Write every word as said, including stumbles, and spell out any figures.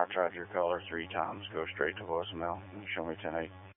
I tried your caller three times, go straight to voicemail. You show me ten eight.